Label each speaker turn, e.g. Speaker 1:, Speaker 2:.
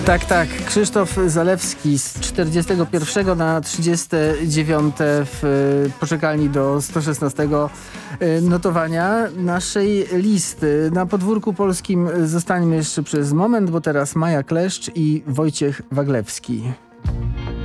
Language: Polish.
Speaker 1: Tak, tak. Krzysztof Zalewski z 41 na 39 w poczekalni do 116 notowania naszej listy. Na podwórku polskim zostańmy jeszcze przez moment, bo teraz Maja Kleszcz i Wojciech Waglewski.